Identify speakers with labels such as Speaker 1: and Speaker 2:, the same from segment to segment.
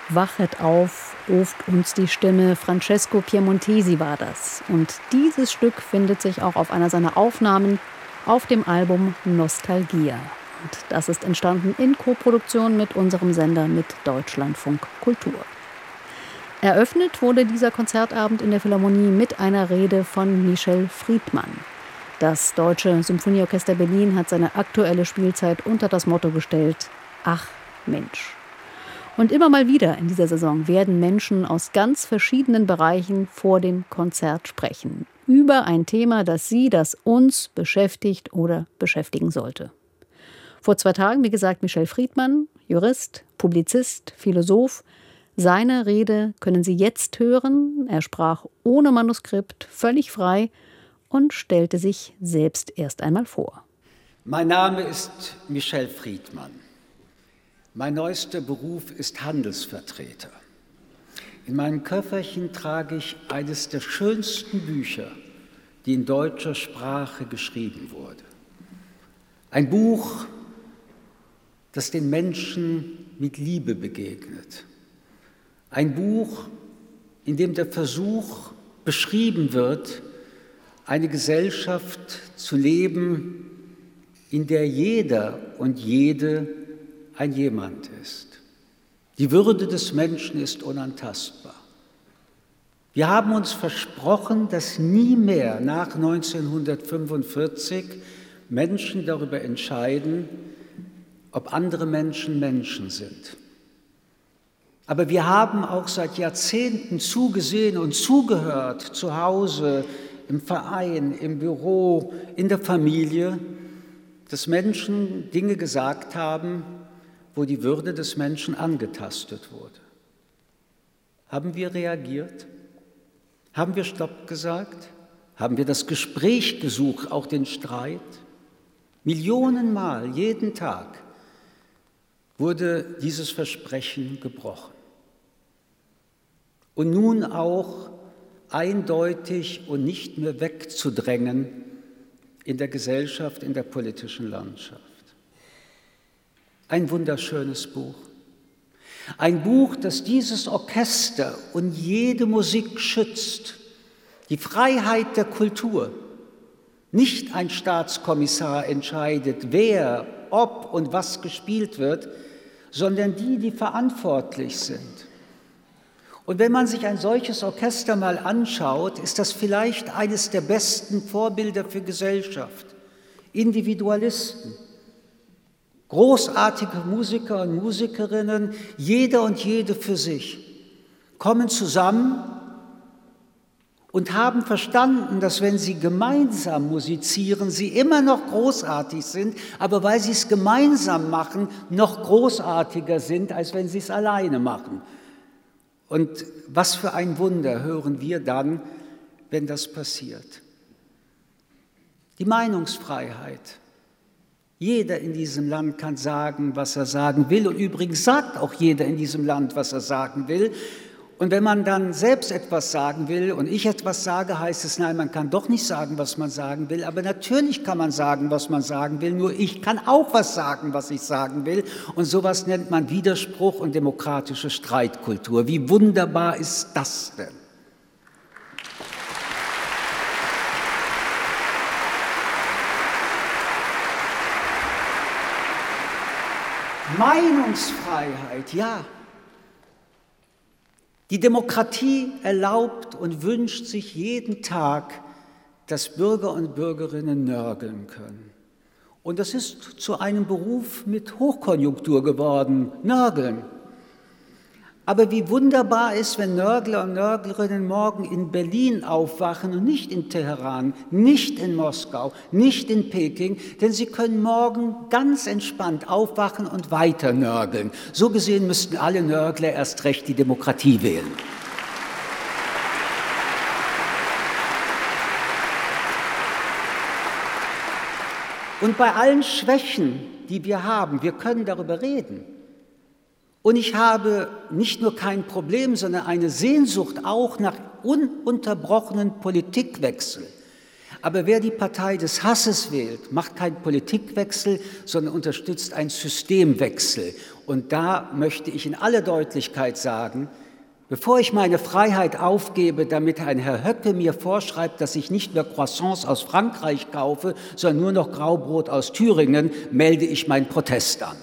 Speaker 1: Wachet auf, ruft uns die Stimme. Francesco Piemontesi war das. Und dieses Stück findet sich auch auf einer seiner Aufnahmen auf dem Album Nostalgia. Und das ist entstanden in Koproduktion mit unserem Sender, mit Deutschlandfunk Kultur. Eröffnet wurde dieser Konzertabend in der Philharmonie mit einer Rede von Michel Friedmann. Das Deutsche Symphonieorchester Berlin hat seine aktuelle Spielzeit unter das Motto gestellt: Ach Mensch. Und immer mal wieder in dieser Saison werden Menschen aus ganz verschiedenen Bereichen vor dem Konzert sprechen. Über ein Thema, das sie, das uns beschäftigt oder beschäftigen sollte. Vor 2 Tagen, wie gesagt, Michel Friedmann, Jurist, Publizist, Philosoph. Seine Rede können Sie jetzt hören. Er sprach ohne Manuskript, völlig frei und stellte sich selbst erst einmal vor.
Speaker 2: Mein Name ist Michel Friedmann. Mein neuester Beruf ist Handelsvertreter. In meinem Köfferchen trage ich eines der schönsten Bücher, die in deutscher Sprache geschrieben wurde. Ein Buch, das den Menschen mit Liebe begegnet. Ein Buch, in dem der Versuch beschrieben wird, eine Gesellschaft zu leben, in der jeder und jede ein Jemand ist. Die Würde des Menschen ist unantastbar. Wir haben uns versprochen, dass nie mehr nach 1945 Menschen darüber entscheiden, ob andere Menschen Menschen sind. Aber wir haben auch seit Jahrzehnten zugesehen und zugehört, zu Hause, im Verein, im Büro, in der Familie, dass Menschen Dinge gesagt haben, wo die Würde des Menschen angetastet wurde. Haben wir reagiert? Haben wir Stopp gesagt? Haben wir das Gespräch gesucht, auch den Streit? Millionenmal, jeden Tag, wurde dieses Versprechen gebrochen. Und nun auch eindeutig und nicht mehr wegzudrängen in der Gesellschaft, in der politischen Landschaft. Ein wunderschönes Buch. Ein Buch, das dieses Orchester und jede Musik schützt. Die Freiheit der Kultur. Nicht ein Staatskommissar entscheidet, wer, ob und was gespielt wird, sondern die verantwortlich sind. Und wenn man sich ein solches Orchester mal anschaut, ist das vielleicht eines der besten Vorbilder für Gesellschaft. Individualisten. Großartige Musiker und Musikerinnen, jeder und jede für sich, kommen zusammen und haben verstanden, dass wenn sie gemeinsam musizieren, sie immer noch großartig sind, aber weil sie es gemeinsam machen, noch großartiger sind, als wenn sie es alleine machen. Und was für ein Wunder hören wir dann, wenn das passiert. Die Meinungsfreiheit. Jeder in diesem Land kann sagen, was er sagen will. Und übrigens sagt auch jeder in diesem Land, was er sagen will. Und wenn man dann selbst etwas sagen will und ich etwas sage, heißt es, nein, man kann doch nicht sagen, was man sagen will. Aber natürlich kann man sagen, was man sagen will. Nur ich kann auch was sagen, was ich sagen will. Und sowas nennt man Widerspruch und demokratische Streitkultur. Wie wunderbar ist das denn? Meinungsfreiheit, ja. Die Demokratie erlaubt und wünscht sich jeden Tag, dass Bürger und Bürgerinnen nörgeln können. Und das ist zu einem Beruf mit Hochkonjunktur geworden, nörgeln. Aber wie wunderbar ist, wenn Nörgler und Nörglerinnen morgen in Berlin aufwachen und nicht in Teheran, nicht in Moskau, nicht in Peking, denn sie können morgen ganz entspannt aufwachen und weiter nörgeln. So gesehen müssten alle Nörgler erst recht die Demokratie wählen. Und bei allen Schwächen, die wir haben, wir können darüber reden. Und ich habe nicht nur kein Problem, sondern eine Sehnsucht auch nach ununterbrochenen Politikwechsel. Aber wer die Partei des Hasses wählt, macht keinen Politikwechsel, sondern unterstützt einen Systemwechsel. Und da möchte ich in aller Deutlichkeit sagen, bevor ich meine Freiheit aufgebe, damit ein Herr Höcke mir vorschreibt, dass ich nicht mehr Croissants aus Frankreich kaufe, sondern nur noch Graubrot aus Thüringen, melde ich meinen Protest an.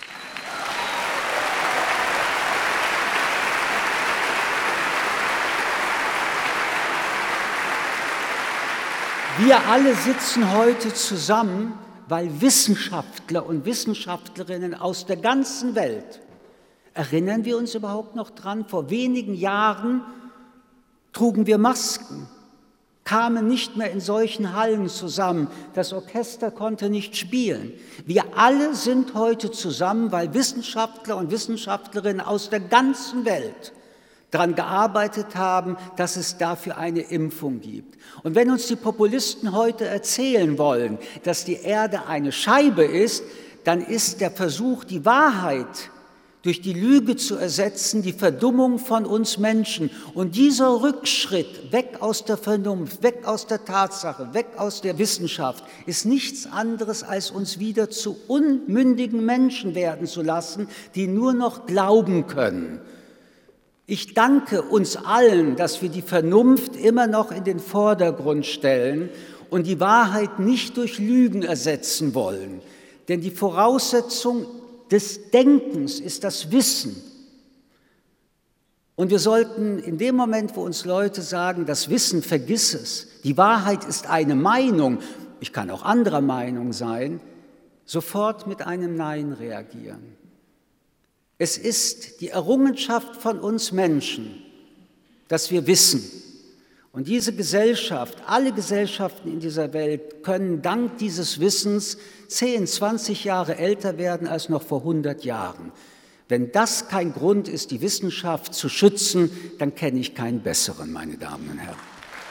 Speaker 2: Wir alle sitzen heute zusammen, weil Wissenschaftler und Wissenschaftlerinnen aus der ganzen Welt, erinnern wir uns überhaupt noch dran, vor wenigen Jahren trugen wir Masken, kamen nicht mehr in solchen Hallen zusammen, das Orchester konnte nicht spielen. Wir alle sind heute zusammen, weil Wissenschaftler und Wissenschaftlerinnen aus der ganzen Welt daran gearbeitet haben, dass es dafür eine Impfung gibt. Und wenn uns die Populisten heute erzählen wollen, dass die Erde eine Scheibe ist, dann ist der Versuch, die Wahrheit durch die Lüge zu ersetzen, die Verdummung von uns Menschen. Und dieser Rückschritt weg aus der Vernunft, weg aus der Tatsache, weg aus der Wissenschaft, ist nichts anderes, als uns wieder zu unmündigen Menschen werden zu lassen, die nur noch glauben können. Ich danke uns allen, dass wir die Vernunft immer noch in den Vordergrund stellen und die Wahrheit nicht durch Lügen ersetzen wollen. Denn die Voraussetzung des Denkens ist das Wissen. Und wir sollten in dem Moment, wo uns Leute sagen, das Wissen, vergiss es, die Wahrheit ist eine Meinung, ich kann auch anderer Meinung sein, sofort mit einem Nein reagieren. Es ist die Errungenschaft von uns Menschen, dass wir wissen. Und diese Gesellschaft, alle Gesellschaften in dieser Welt können dank dieses Wissens 10, 20 Jahre älter werden als noch vor 100 Jahren. Wenn das kein Grund ist, die Wissenschaft zu schützen, dann kenne ich keinen besseren, meine Damen und Herren.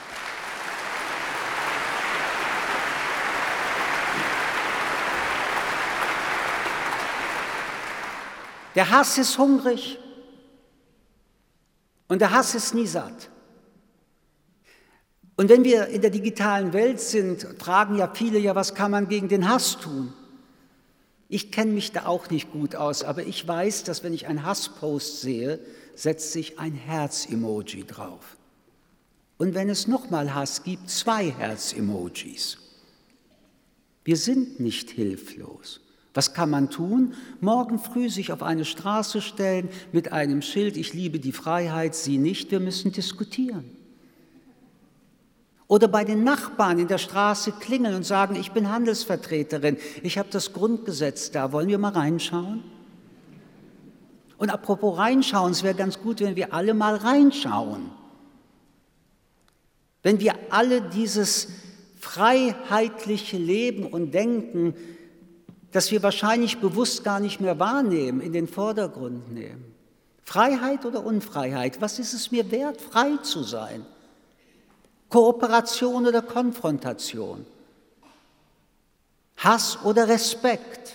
Speaker 2: Der Hass ist hungrig und der Hass ist nie satt. Und wenn wir in der digitalen Welt sind, fragen ja viele, was kann man gegen den Hass tun? Ich kenne mich da auch nicht gut aus, aber ich weiß, dass wenn ich einen Hasspost sehe, setzt sich ein Herz-Emoji drauf. Und wenn es nochmal Hass gibt, 2 Herz-Emojis. Wir sind nicht hilflos. Was kann man tun? Morgen früh sich auf eine Straße stellen mit einem Schild, ich liebe die Freiheit, Sie nicht, wir müssen diskutieren. Oder bei den Nachbarn in der Straße klingeln und sagen, ich bin Handelsvertreterin, ich habe das Grundgesetz da, wollen wir mal reinschauen? Und apropos reinschauen, es wäre ganz gut, wenn wir alle mal reinschauen. Wenn wir alle dieses freiheitliche Leben und Denken, das wir wahrscheinlich bewusst gar nicht mehr wahrnehmen, in den Vordergrund nehmen. Freiheit oder Unfreiheit? Was ist es mir wert, frei zu sein? Kooperation oder Konfrontation? Hass oder Respekt?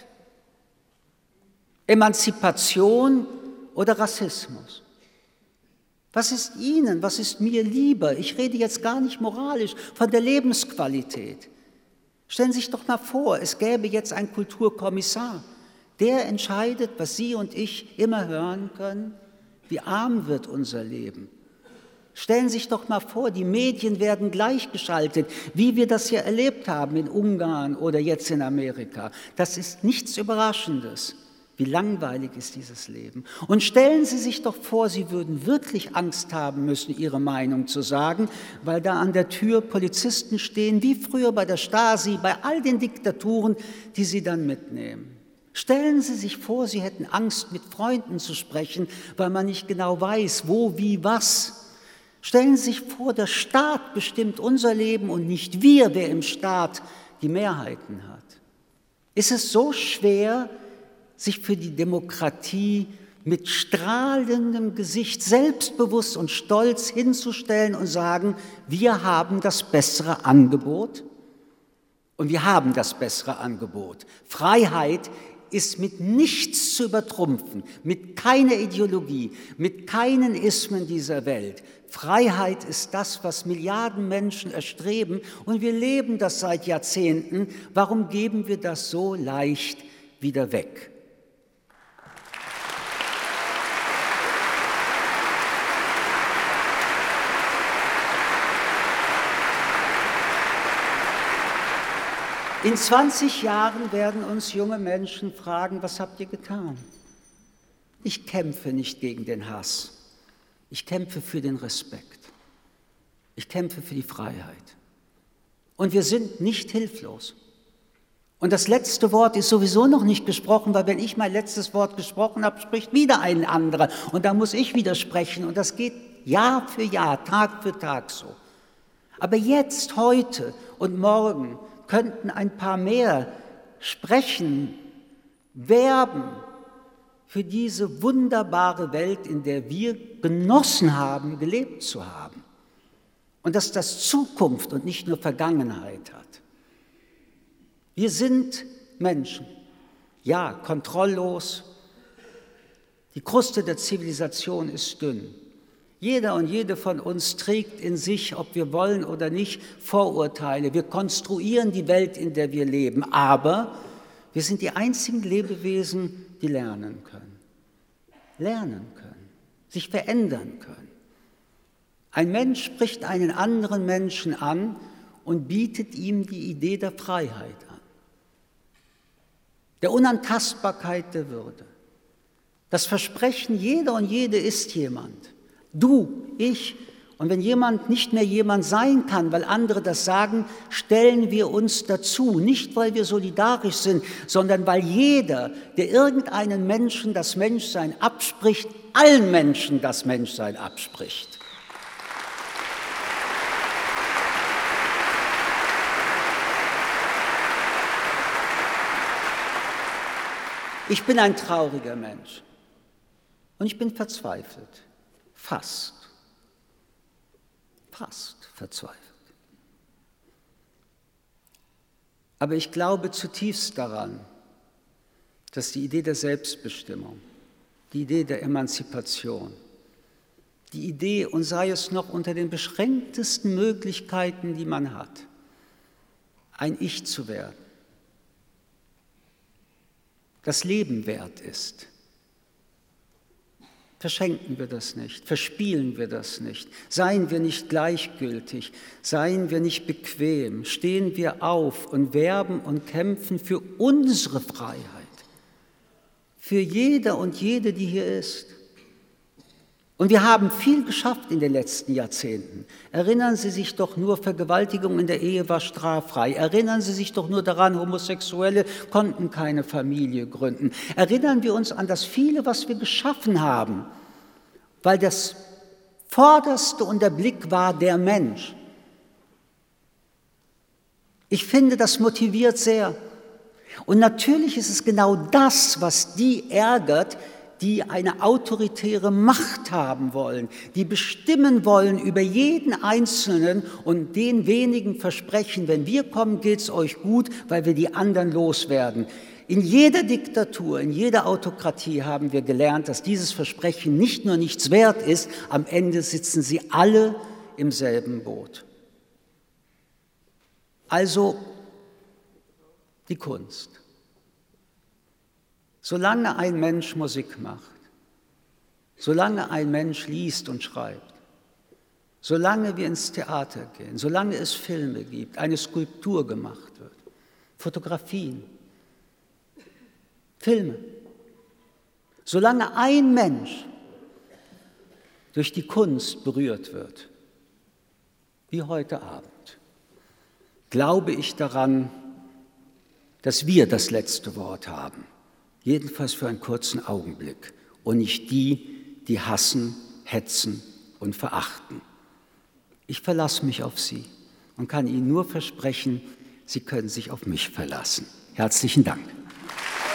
Speaker 2: Emanzipation oder Rassismus? Was ist Ihnen, was ist mir lieber? Ich rede jetzt gar nicht moralisch, von der Lebensqualität. Stellen Sie sich doch mal vor, es gäbe jetzt einen Kulturkommissar, der entscheidet, was Sie und ich immer hören können, wie arm wird unser Leben. Stellen Sie sich doch mal vor, die Medien werden gleichgeschaltet, wie wir das hier erlebt haben in Ungarn oder jetzt in Amerika. Das ist nichts Überraschendes. Wie langweilig ist dieses Leben? Und stellen Sie sich doch vor, Sie würden wirklich Angst haben müssen, Ihre Meinung zu sagen, weil da an der Tür Polizisten stehen, wie früher bei der Stasi, bei all den Diktaturen, die Sie dann mitnehmen. Stellen Sie sich vor, Sie hätten Angst, mit Freunden zu sprechen, weil man nicht genau weiß, wo, wie, was. Stellen Sie sich vor, der Staat bestimmt unser Leben und nicht wir, wer im Staat die Mehrheiten hat. Ist es so schwer, sich für die Demokratie mit strahlendem Gesicht, selbstbewusst und stolz hinzustellen und sagen, wir haben das bessere Angebot? Und wir haben das bessere Angebot. Freiheit ist mit nichts zu übertrumpfen, mit keiner Ideologie, mit keinen Ismen dieser Welt. Freiheit ist das, was Milliarden Menschen erstreben, und wir leben das seit Jahrzehnten. Warum geben wir das so leicht wieder weg? In 20 Jahren werden uns junge Menschen fragen, was habt ihr getan? Ich kämpfe nicht gegen den Hass. Ich kämpfe für den Respekt. Ich kämpfe für die Freiheit. Und wir sind nicht hilflos. Und das letzte Wort ist sowieso noch nicht gesprochen, weil wenn ich mein letztes Wort gesprochen habe, spricht wieder ein anderer. Und da muss ich wieder sprechen. Und das geht Jahr für Jahr, Tag für Tag so. Aber jetzt, heute und morgen könnten ein paar mehr sprechen, werben für diese wunderbare Welt, in der wir genossen haben, gelebt zu haben. Und dass das Zukunft und nicht nur Vergangenheit hat. Wir sind Menschen, ja, kontrolllos. Die Kruste der Zivilisation ist dünn. Jeder und jede von uns trägt in sich, ob wir wollen oder nicht, Vorurteile. Wir konstruieren die Welt, in der wir leben, aber wir sind die einzigen Lebewesen, die lernen können, sich verändern können. Ein Mensch spricht einen anderen Menschen an und bietet ihm die Idee der Freiheit an, der Unantastbarkeit der Würde, das Versprechen, jeder und jede ist jemand. Du, ich, und wenn jemand nicht mehr jemand sein kann, weil andere das sagen, stellen wir uns dazu, nicht weil wir solidarisch sind, sondern weil jeder, der irgendeinen Menschen das Menschsein abspricht, allen Menschen das Menschsein abspricht. Ich bin ein trauriger Mensch und ich bin verzweifelt. Fast verzweifelt. Aber ich glaube zutiefst daran, dass die Idee der Selbstbestimmung, die Idee der Emanzipation, die Idee, und sei es noch unter den beschränktesten Möglichkeiten, die man hat, ein Ich zu werden, das Leben wert ist. Verschenken wir das nicht, verspielen wir das nicht, seien wir nicht gleichgültig, seien wir nicht bequem, stehen wir auf und werben und kämpfen für unsere Freiheit, für jeder und jede, die hier ist. Und wir haben viel geschafft in den letzten Jahrzehnten. Erinnern Sie sich doch nur, Vergewaltigung in der Ehe war straffrei. Erinnern Sie sich doch nur daran, Homosexuelle konnten keine Familie gründen. Erinnern wir uns an das viele, was wir geschaffen haben, weil das Vorderste und der Blick war der Mensch. Ich finde, das motiviert sehr. Und natürlich ist es genau das, was die ärgert, die eine autoritäre Macht haben wollen, die bestimmen wollen über jeden Einzelnen und den wenigen versprechen, wenn wir kommen, geht's euch gut, weil wir die anderen loswerden. In jeder Diktatur, in jeder Autokratie haben wir gelernt, dass dieses Versprechen nicht nur nichts wert ist, am Ende sitzen sie alle im selben Boot. Also die Kunst. Solange ein Mensch Musik macht, solange ein Mensch liest und schreibt, solange wir ins Theater gehen, solange es Filme gibt, eine Skulptur gemacht wird, Fotografien, Filme, solange ein Mensch durch die Kunst berührt wird, wie heute Abend, glaube ich daran, dass wir das letzte Wort haben. Jedenfalls für einen kurzen Augenblick und nicht die, die hassen, hetzen und verachten. Ich verlasse mich auf Sie und kann Ihnen nur versprechen, Sie können sich auf mich verlassen. Herzlichen Dank.